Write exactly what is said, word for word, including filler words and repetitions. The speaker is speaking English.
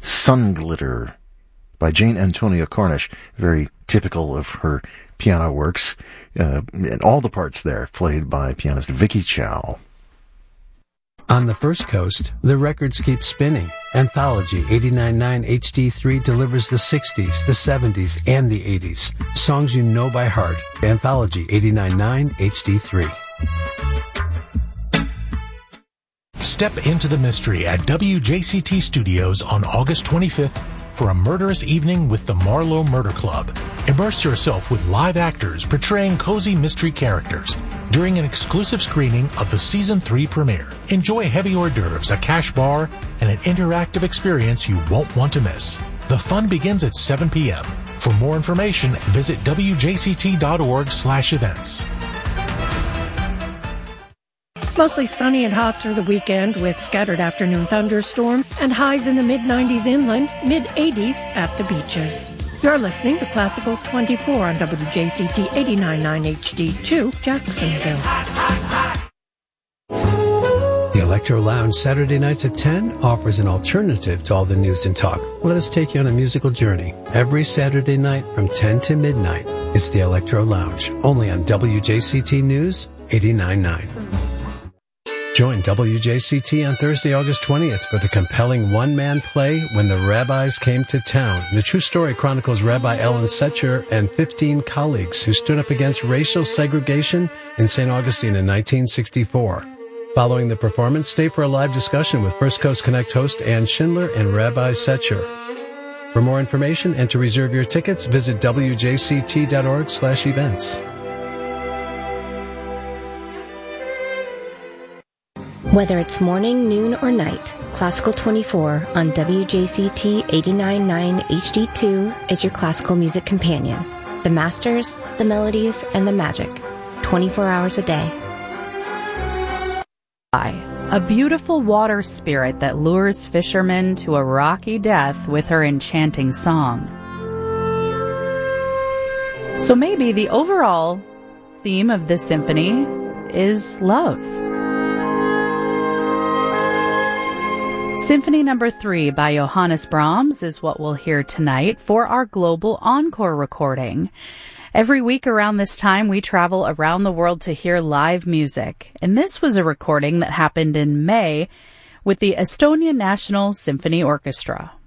Sun Glitter by Jane Antonia Cornish, very typical of her piano works, uh, and all the parts there played by pianist Vicky Chow. On the First Coast, the records keep spinning. Anthology eighty-nine point nine H D three delivers the sixties, the seventies, and the eighties. Songs you know by heart. Anthology eighty-nine point nine H D three. Step into the mystery at W J C T Studios on August twenty-fifth for a murderous evening with the Marlowe Murder Club. Immerse yourself with live actors portraying cozy mystery characters during an exclusive screening of the Season three premiere. Enjoy heavy hors d'oeuvres, a cash bar, and an interactive experience you won't want to miss. The fun begins at seven p.m. For more information, visit W J C T dot org slash events. Mostly sunny and hot through the weekend with scattered afternoon thunderstorms and highs in the mid nineties inland, mid eighties at the beaches. You're listening to Classical twenty-four on W J C T eighty-nine point nine H D two, Jacksonville. The Electro Lounge Saturday nights at ten offers an alternative to all the news and talk. Let us take you on a musical journey. Every Saturday night from ten to midnight, it's the Electro Lounge, only on W J C T News eighty-nine point nine. Join W J C T on Thursday, August twentieth for the compelling one-man play When the Rabbis Came to Town. The true story chronicles Rabbi Ellen Setcher and fifteen colleagues who stood up against racial segregation in Saint Augustine in nineteen sixty-four. Following the performance, stay for a live discussion with First Coast Connect host Ann Schindler and Rabbi Setcher. For more information and to reserve your tickets, visit W J C T dot org slash events. Whether it's morning, noon, or night, Classical twenty-four on W J C T eighty-nine point nine H D two is your classical music companion. The masters, the melodies, and the magic. twenty-four hours a day. A beautiful water spirit that lures fishermen to a rocky death with her enchanting song. So maybe the overall theme of this symphony is love. Symphony number three by Johannes Brahms is what we'll hear tonight for our global encore recording. Every week around this time, we travel around the world to hear live music. And this was a recording that happened in May with the Estonia National Symphony Orchestra.